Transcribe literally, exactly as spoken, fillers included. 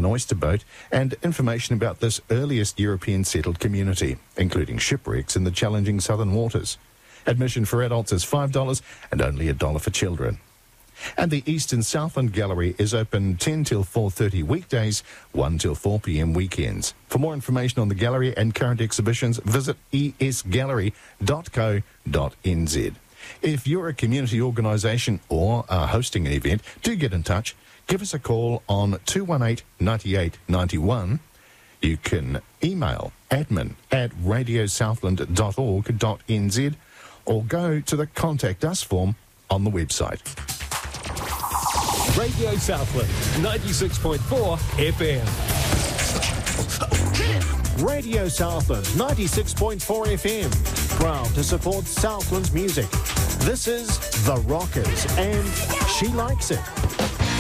an oyster boat and information about this earliest European settled community, including shipwrecks in the challenging southern waters. Admission for adults is five dollars and only a dollar for children. And the East and Southland Gallery is open ten till four thirty weekdays, one till four p m weekends. For more information on the gallery and current exhibitions, visit e s gallery dot co dot n z. If you're a community organisation or are hosting an event, do get in touch. Give us a call on two one eight, nine eight nine one. You can email admin at radio southland dot org dot n z or go to the Contact Us form on the website. Radio Southland, ninety-six point four F M. Radio Southland, ninety-six point four F M. Proud to support Southland's music. This is The Rockers and She Likes It.